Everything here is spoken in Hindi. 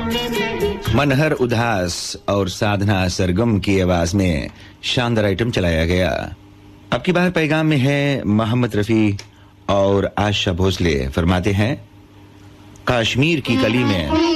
मनहर उदास और साधना सरगम की आवाज में शानदार आइटम चलाया गया। अब की बार पैगाम में है मोहम्मद रफी और आशा भोसले फरमाते हैं, कश्मीर की कली में